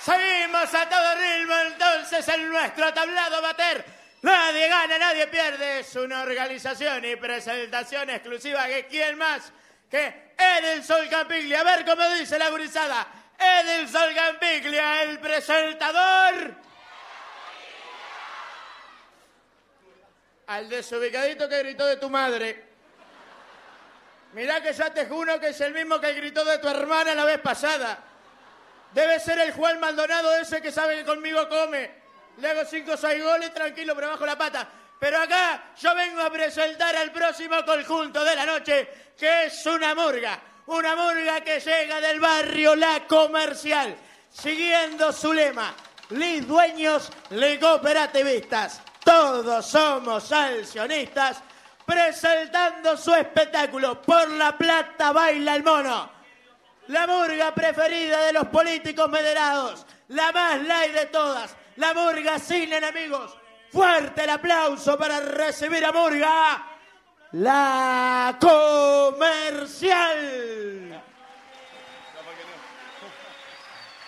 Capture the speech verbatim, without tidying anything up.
Seguimos a todo ritmo entonces en nuestro tablado bater. Nadie gana, nadie pierde. Es una organización y presentación exclusiva que quién más que Edelson Campiglia. A ver cómo dice la gurizada. Edelson Campiglia, el presentador. Al desubicadito que gritó de tu madre. Mirá que ya te juro que es el mismo que gritó de tu hermana la vez pasada. Debe ser el Juan Maldonado ese que sabe que conmigo come. Le hago cinco o seis goles tranquilo, pero bajo la pata. Pero acá yo vengo a presentar al próximo conjunto de la noche, que es una murga. Una murga que llega del barrio La Comercial, siguiendo su lema. Lis dueños, li cooperativistas. Todos somos accionistas, presentando su espectáculo. Por la plata baila el mono. La murga preferida de los políticos mederados. La más light de todas. La murga sin enemigos. Fuerte el aplauso para recibir a Murga. La Comercial.